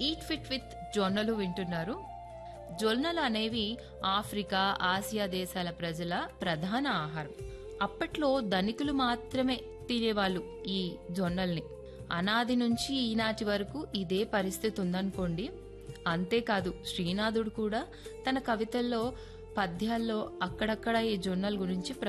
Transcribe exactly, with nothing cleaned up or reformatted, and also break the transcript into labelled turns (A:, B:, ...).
A: Eat fit with జొన్నలు వింటున్నారు. జొన్నలు అనేవి ఆఫ్రికా, ఆసియా దేశాల ప్రజల ప్రధాన ఆహారం. అప్పట్లో ధనికులు మాత్రమే తినేవాళ్ళు ఈ జొన్నల్ని. అనాది నుంచి ఈనాటి వరకు ఇదే పరిస్థితి ఉందనుకోండి. అంతేకాదు, శ్రీనాథుడు కూడా తన కవితల్లో, పద్యాల్లో అక్కడక్కడ ఈ జొన్నల గురించి